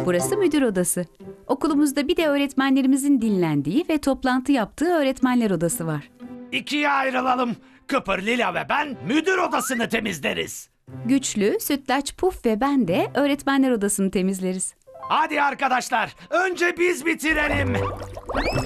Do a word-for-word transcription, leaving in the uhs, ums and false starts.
Burası müdür odası. Okulumuzda bir de öğretmenlerimizin dinlendiği ve toplantı yaptığı öğretmenler odası var. İkiye ayrılalım. Kıpır, Lila ve ben müdür odasını temizleriz. Güçlü, Sütlaç, Puf ve ben de öğretmenler odasını temizleriz. Hadi arkadaşlar, önce biz bitirelim.